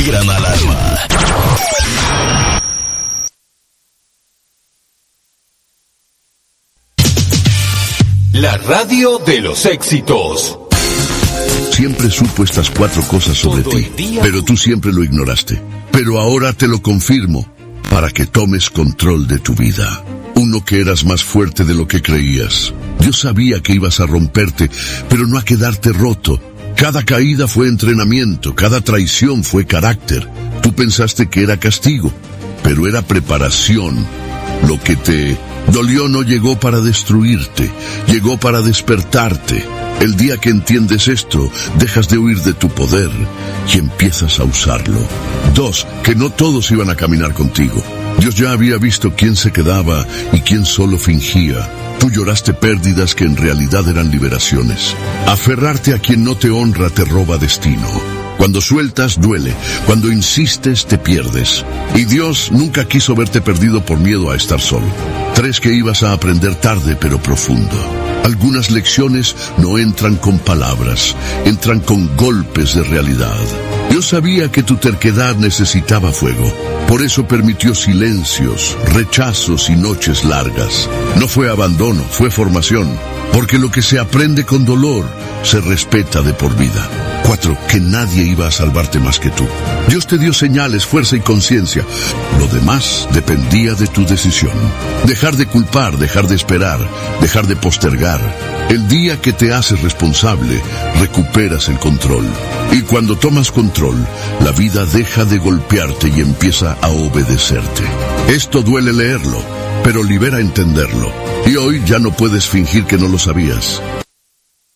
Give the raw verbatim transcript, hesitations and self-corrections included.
suspiran al alma. La radio de los éxitos. Siempre supo estas cuatro cosas sobre ti, pero tú siempre lo ignoraste. Pero ahora te lo confirmo, para que tomes control de tu vida. Uno, que eras más fuerte de lo que creías. Dios sabía que ibas a romperte, pero no a quedarte roto. Cada caída fue entrenamiento, cada traición fue carácter. Tú pensaste que era castigo, pero era preparación. Lo que te dolió no llegó para destruirte, llegó para despertarte. El día que entiendes esto, dejas de huir de tu poder y empiezas a usarlo. Dos, que no todos iban a caminar contigo. Dios ya había visto quién se quedaba y quién solo fingía. Tú lloraste pérdidas que en realidad eran liberaciones. Aferrarte a quien no te honra te roba destino. Cuando sueltas, duele. Cuando insistes, te pierdes. Y Dios nunca quiso verte perdido por miedo a estar solo. Tres, que ibas a aprender tarde pero profundo. Algunas lecciones no entran con palabras, entran con golpes de realidad. Dios sabía que tu terquedad necesitaba fuego. Por eso permitió silencios, rechazos y noches largas. No fue abandono, fue formación. Porque lo que se aprende con dolor, se respeta de por vida. Cuatro, que nadie iba a salvarte más que tú. Dios te dio señales, fuerza y conciencia. Lo demás dependía de tu decisión. Dejar de culpar, dejar de esperar, dejar de postergar. El día que te haces responsable, recuperas el control. Y cuando tomas control, la vida deja de golpearte y empieza a obedecerte. Esto duele leerlo, pero libera entenderlo. Y hoy ya no puedes fingir que no lo sabías.